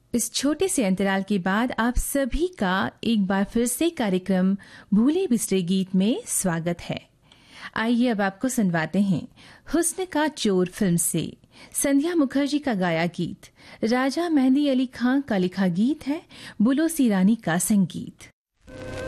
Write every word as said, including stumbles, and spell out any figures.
इस छोटे से अंतराल के बाद आप सभी का एक बार फिर से कार्यक्रम भूले बिसरे गीत में स्वागत है। आइए अब आपको सुनवाते हैं हुस्न का चोर फिल्म से संध्या मुखर्जी का गाया गीत। राजा मेहंदी अली खां का लिखा गीत है, बुलो सी रानी का संगीत।